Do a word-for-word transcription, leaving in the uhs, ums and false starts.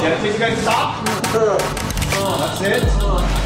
Get it, take you guys stop. That's it.